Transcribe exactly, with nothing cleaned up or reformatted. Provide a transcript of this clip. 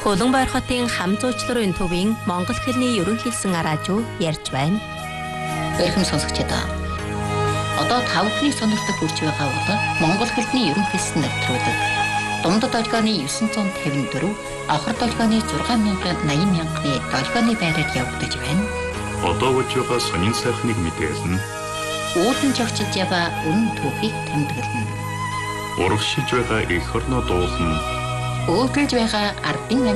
Хөлбөмбөр хотын хам зуучларын төвийн монгол хэлний ерөнхийлсэн араажуу ярьж байна. Эрхэм сонсогчдоо. Одоо тав хүний сонирхдаг хүрч байгаа бол монгол хэлний ерөнхийлсэн нэвтрүүлэг. Дундад долгионы дев'ять тавин четыре, авахар долгионы шесть мянга восемьдесят мянганы долгионы байраар явагдаж байна. Одоо болж байгаа сонин сайхныг мэдээлнэ. Уулын жагчилж яваа үнэн түүхийг тэмдэглэнэ. Урагшиж байгаа эх орноо дуулна. Өөдөлж байгаа ардын